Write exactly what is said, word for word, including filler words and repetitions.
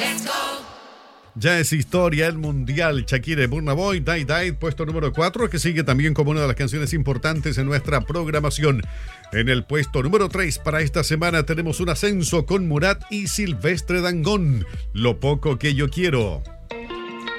Ya es historia el mundial. Shakira y Burna Boy, Die Die, puesto número cuatro, que sigue también como una de las canciones importantes en nuestra programación. En el puesto número tres para esta semana tenemos un ascenso con Murat y Silvestre Dangond, Lo poco que yo quiero.